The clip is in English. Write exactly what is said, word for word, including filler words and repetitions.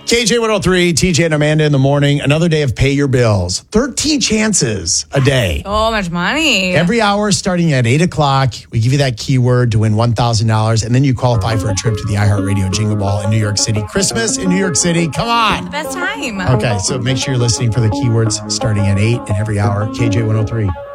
K J one oh three, T J and Amanda in the morning. Another day of Pay Your Bills. thirteen chances a day. So much money. Every hour starting at eight o'clock. We give you that keyword to win one thousand dollars. And then you qualify for a trip to the iHeartRadio Jingle Ball in New York City. Christmas in New York City. Come on. The best time. Okay, so make sure you're listening for the keywords starting at eight and every hour. K J one oh three.